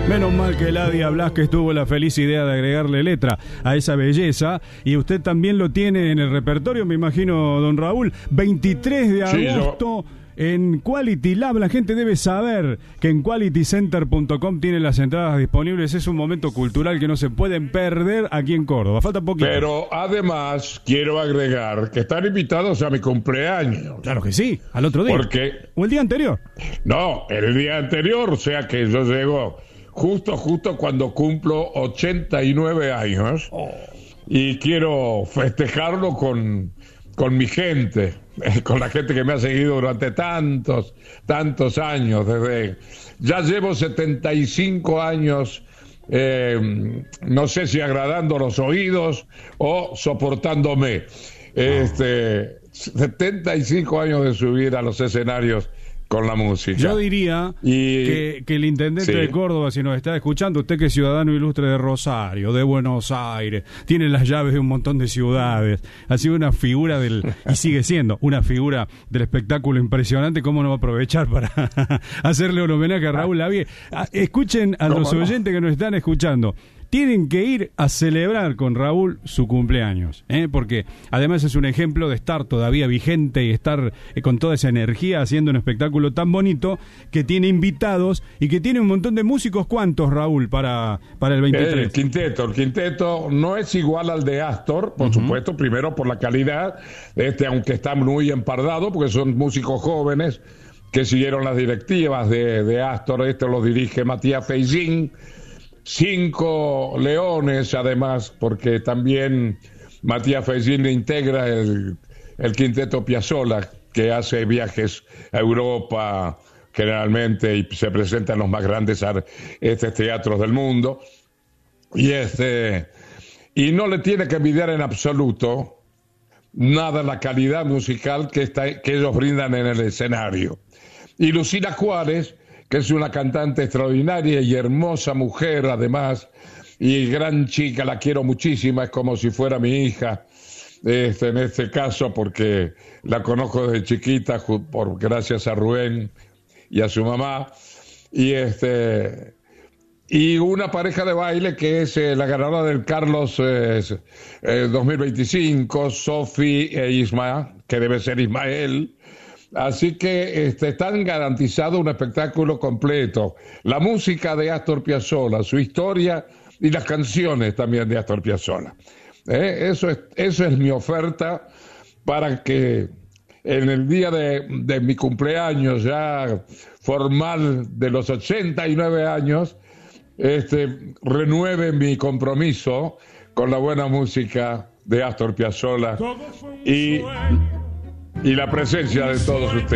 Menos mal que Ladia Blasquez tuvo la feliz idea de agregarle letra a esa belleza, y usted también lo tiene en el repertorio, me imagino, don Raúl. 23 de agosto en Quality Lab. La gente debe saber que en qualitycenter.com tienen las entradas disponibles. Es un momento cultural que no se pueden perder aquí en Córdoba. Falta poquito. Pero además quiero agregar que están invitados a mi cumpleaños. Claro que sí, al otro día. Porque ¿O el día anterior? No, el día anterior, o sea que yo llego justo cuando cumplo 89 años. Y quiero festejarlo con mi gente, con la gente que me ha seguido durante tantos años. Ya llevo 75 años, no sé si agradando los oídos o soportándome. 75 años de subir a los escenarios con la música. Yo diría que el intendente de Córdoba, si nos está escuchando, usted que es ciudadano ilustre de Rosario, de Buenos Aires, tiene las llaves de un montón de ciudades, ha sido una figura y sigue siendo una figura del espectáculo impresionante. ¿Cómo no va a aprovechar para hacerle un homenaje a Raúl Lavie? Escuchen a los oyentes que nos están escuchando. Tienen que ir a celebrar con Raúl su cumpleaños, porque además es un ejemplo de estar todavía vigente y estar con toda esa energía haciendo un espectáculo tan bonito, que tiene invitados y que tiene un montón de músicos. ¿Cuántos, Raúl, para el 23? El quinteto no es igual al de Astor, por supuesto, primero por la calidad, aunque está muy empardado, porque son músicos jóvenes que siguieron las directivas de Astor. Lo dirige Matías Feijin. 5 leones, además, porque también Matías Feijin integra el quinteto Piazzolla, que hace viajes a Europa generalmente y se presenta en los más grandes teatros del mundo. Y no le tiene que envidiar en absoluto nada la calidad musical que ellos brindan en el escenario. Y Lucila Juárez, que es una cantante extraordinaria y hermosa mujer, además, y gran chica, la quiero muchísimo, es como si fuera mi hija, en este caso, porque la conozco desde chiquita, gracias a Rubén y a su mamá, y una pareja de baile que es la ganadora del Carlos 2025, Sofi e Isma, que debe ser Ismael. Así que están garantizados un espectáculo completo. La música de Astor Piazzolla, su historia y las canciones también de Astor Piazzolla. Eso es mi oferta para que en el día de mi cumpleaños ya formal de los 89 años, renueve mi compromiso con la buena música de Astor Piazzolla y la presencia de todos ustedes.